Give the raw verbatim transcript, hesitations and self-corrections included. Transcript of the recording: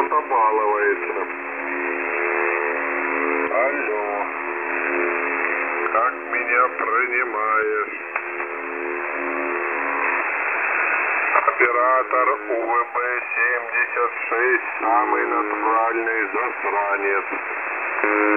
кто-то балуется. Алло. Как меня принимаешь? Оператор У В Б семьдесят шесть, самый натуральный засранец.